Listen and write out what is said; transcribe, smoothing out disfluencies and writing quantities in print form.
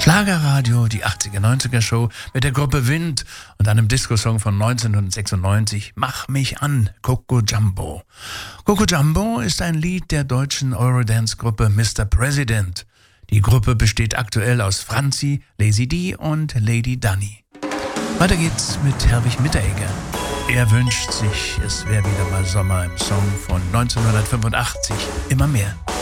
Schlagerradio, die 80er-90er Show mit der Gruppe Wind und einem Disco-Song von 1996, Mach mich an, Coco Jumbo. Coco Jumbo ist ein Lied der deutschen Eurodance-Gruppe Mr. President. Die Gruppe besteht aktuell aus Franzi, Lazy D und Lady Dunny. Weiter geht's mit Herwig Mitteregger. Er wünscht sich, es wäre wieder mal Sommer im Song von 1985. Immer mehr.